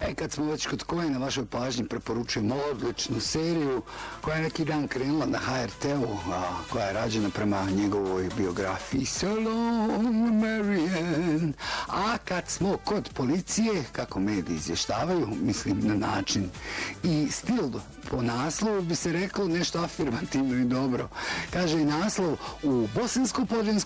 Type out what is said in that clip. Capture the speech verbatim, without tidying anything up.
E, kad smo već kod koje na vašoj pažnji preporučujemo odličnu seriju koja je neki dan krenula na ha er te-u, koja je rađena prema njegovoj biografiji So Long Marianne. A kad smo kod policije, kako mediji izvještavaju, mislim na način i stil po naslovu bi se reklo nešto afirmativno i dobro. Kaže i naslov: u Bosansko-Pođanskoj